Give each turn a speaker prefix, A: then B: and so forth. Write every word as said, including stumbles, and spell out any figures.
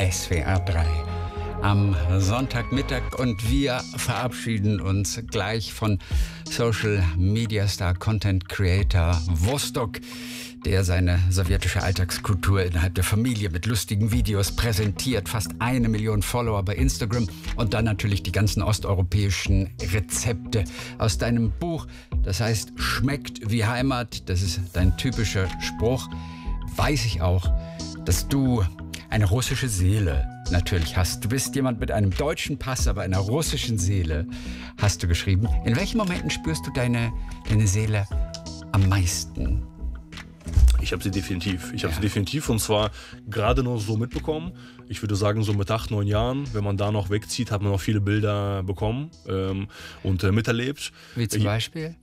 A: S W R drei am Sonntagmittag und wir verabschieden uns gleich von Social Media Star Content Creator Vostok, der seine sowjetische Alltagskultur innerhalb der Familie mit lustigen Videos präsentiert. Fast eine Million Follower bei Instagram und dann natürlich die ganzen osteuropäischen Rezepte aus deinem Buch. Das heißt, schmeckt wie Heimat. Das ist dein typischer Spruch. Weiß ich auch, dass du eine russische Seele natürlich hast. Du bist jemand mit einem deutschen Pass, aber einer russischen Seele, hast du geschrieben. In welchen Momenten spürst du deine, deine Seele am meisten?
B: Ich habe sie definitiv. Ich habe
A: Ja.
B: sie definitiv und zwar gerade noch so mitbekommen. Ich würde sagen, so mit acht, neun Jahren, wenn man da noch wegzieht, hat man noch viele Bilder bekommen ähm, und äh, miterlebt.
A: Wie zum
B: Ich-
A: Beispiel?